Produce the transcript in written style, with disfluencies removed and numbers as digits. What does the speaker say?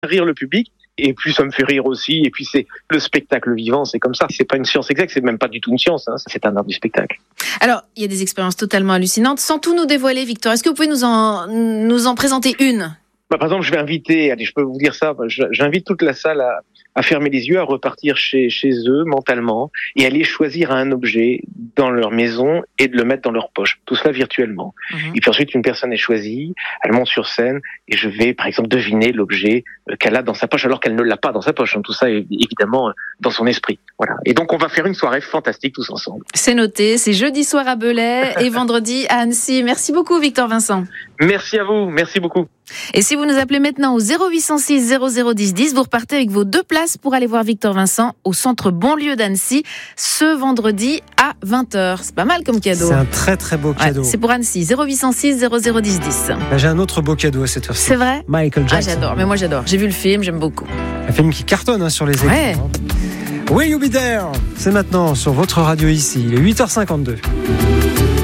rire le public. Et puis ça me fait rire aussi. Et puis c'est le spectacle vivant, c'est comme ça. C'est pas une science exacte, c'est même pas du tout une science. C'est un art du spectacle. Alors, il y a des expériences totalement hallucinantes. Sans tout nous dévoiler, Victor, est-ce que vous pouvez nous en présenter une ? Par exemple, je vais inviter, je peux vous dire ça, j'invite toute la salle à fermer les yeux, à repartir chez eux mentalement et aller choisir un objet dans leur maison et de le mettre dans leur poche. Tout cela virtuellement. Et puis ensuite, une personne est choisie, elle monte sur scène et je vais, par exemple, deviner l'objet qu'elle a dans sa poche alors qu'elle ne l'a pas dans sa poche. Tout ça est évidemment dans son esprit. Voilà. Et donc, on va faire une soirée fantastique tous ensemble. C'est noté. C'est jeudi soir à Belay et vendredi à Annecy. Merci beaucoup, Victor Vincent. Merci à vous. Merci beaucoup. Et si vous nous appelez maintenant au 0806 0010 10, vous repartez avec vos 2 places pour aller voir Victor Vincent au centre Bonlieu d'Annecy ce vendredi à 20h. C'est pas mal comme cadeau. C'est un très très beau cadeau. C'est pour Annecy, 0806 0010 10. J'ai un autre beau cadeau à cette heure-ci. C'est vrai ? Michael Jackson. J'adore, mais moi j'adore. J'ai vu le film, j'aime beaucoup. Un film qui cartonne sur les écrans. Ouais. Will You Be There ? C'est maintenant sur votre radio ici, il est 8h52.